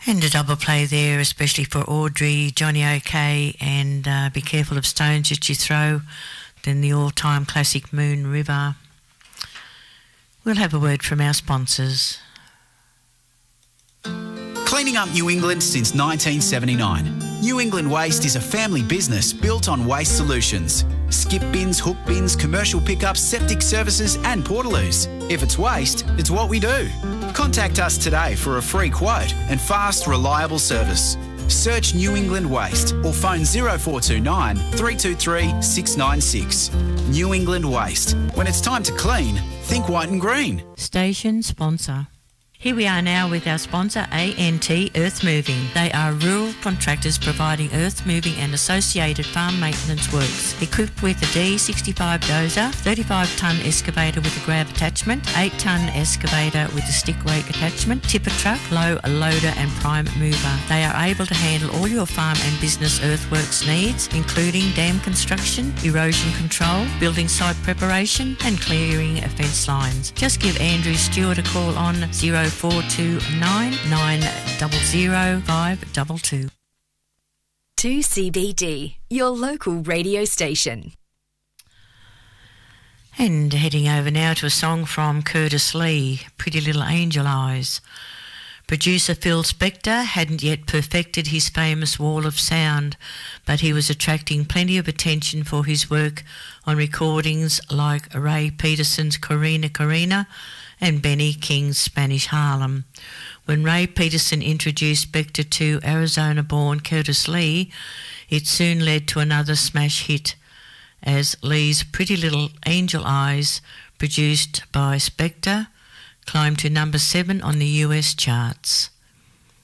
And a double play there, especially for Audrey, Johnny OK, and Be Careful of Stones That You Throw. Then the all-time classic Moon River. We'll have a word from our sponsors. Cleaning up New England since 1979. New England Waste is a family business built on waste solutions. Skip bins, hook bins, commercial pickups, septic services and portaloos. If it's waste, it's what we do. Contact us today for a free quote and fast, reliable service. Search New England Waste or phone 0429 323 696. New England Waste. When it's time to clean, think white and green. Station sponsor. Here we are now with our sponsor, ANT Earth Moving. They are rural contractors providing earth moving and associated farm maintenance works. Equipped with a D65 dozer, 35-tonne excavator with a grab attachment, 8-tonne excavator with a stick rake attachment, tipper truck, low loader and prime mover. They are able to handle all your farm and business earthworks needs, including dam construction, erosion control, building site preparation and clearing fence lines. Just give Andrew Stewart a call on 0429 900 522. 2CBD, your local radio station. And heading over now to a song from Curtis Lee, Pretty Little Angel Eyes. Producer Phil Spector hadn't yet perfected his famous wall of sound, but he was attracting plenty of attention for his work on recordings like Ray Peterson's Corina Corina and Benny King's Spanish Harlem. When Ray Peterson introduced Spector to Arizona-born Curtis Lee, it soon led to another smash hit, as Lee's Pretty Little Angel Eyes, produced by Spector, climbed to number 7 on the US charts.